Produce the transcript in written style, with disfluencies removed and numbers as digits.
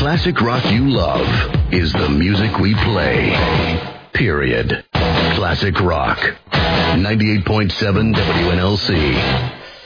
classic rock you love is the music we play. Period. Classic rock. 98.7 WNLC.